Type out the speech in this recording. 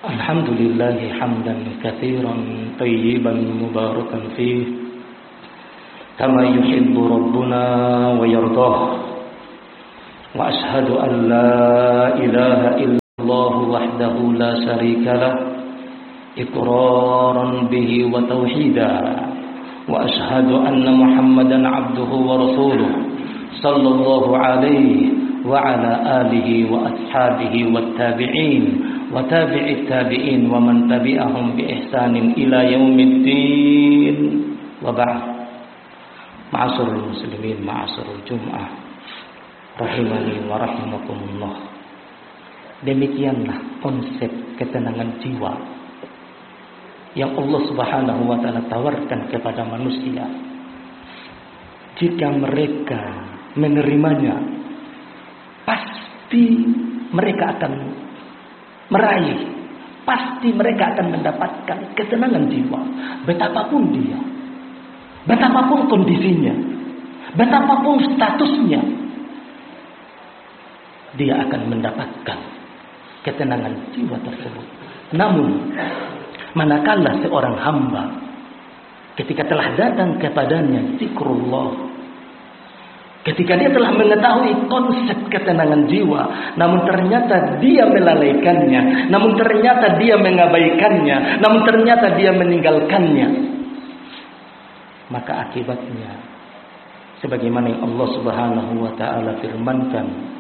الحمد لله حمدا كثيرا طيبا مباركا فيه كما يحب ربنا ويرضاه وأشهد أن لا إله إلا الله وحده لا شريك له إقرارا به وتوحيدا وأشهد أن محمدا عبده ورسوله صلى الله عليه وعلى آله وأصحابه والتابعين وتابع التابعين ومن تبعهم بإحسان إلى يوم الدين وبعد. Ma'asyiral muslimin, ma'asyiral Jum'ah, rahimani wa rahimakumullah. Demikianlah konsep ketenangan jiwa yang Allah Subhanahu wa taala tawarkan kepada manusia. Jika mereka menerimanya, pasti mereka akan meraih, pasti mereka akan mendapatkan ketenangan jiwa. Betapapun dia, betapapun kondisinya, betapapun statusnya, dia akan mendapatkan ketenangan jiwa tersebut. Namun, manakala seorang hamba ketika telah datang kepadanya zikrullah, ketika dia telah mengetahui konsep ketenangan jiwa, namun ternyata dia melalaikannya, namun ternyata dia mengabaikannya, namun ternyata dia meninggalkannya, maka akibatnya sebagaimana yang Allah Subhanahu wa taala firmankan